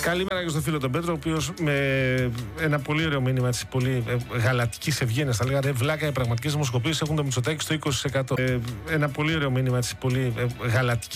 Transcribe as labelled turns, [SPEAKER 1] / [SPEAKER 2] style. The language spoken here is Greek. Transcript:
[SPEAKER 1] Καλημέρα και στον φίλο τον Πέτρο, ο οποίος με ένα πολύ ωραίο μήνυμα της πολύ γαλατικής ευγένειας θα λέγατε, βλάκα, οι πραγματικές δημοσκοπήσεις έχουν το Μητσοτάκη στο 20%. Ένα πολύ ωραίο μήνυμα της πολύ γαλατικής